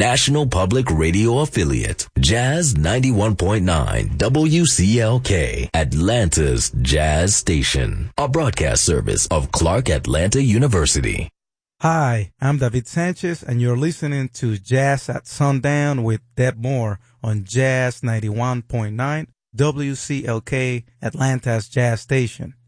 National Public Radio affiliate, Jazz 91.9 WCLK, Atlanta's Jazz Station, a broadcast service of Clark Atlanta University. Hi, I'm David Sanchez, and you're listening to Jazz at Sundown with Deb Moore on Jazz 91.9 WCLK, Atlanta's Jazz Station.